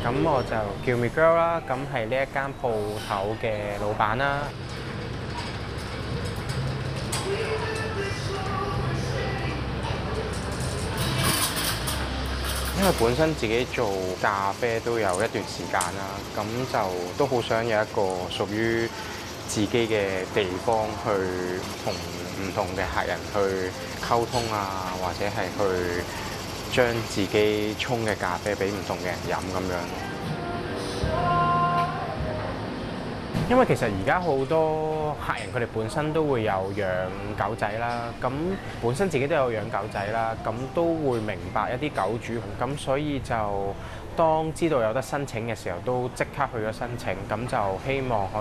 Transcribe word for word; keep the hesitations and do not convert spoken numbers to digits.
咁我就叫 Miguel 啦，咁係呢一間鋪頭嘅老闆啦。因為本身自己做咖啡都有一段時間啦，咁就都好想有一個屬於自己嘅地方去同唔同嘅客人去溝通啊，或者係去將自己沖嘅咖啡俾唔同嘅人飲咁樣。因為其實而家好多客人佢哋本身都會有養狗仔啦，咁本身自己都有養狗仔啦，咁都會明白一啲狗主，咁所以就當知道有得申請嘅時候，都即刻去咗申請，咁就希望可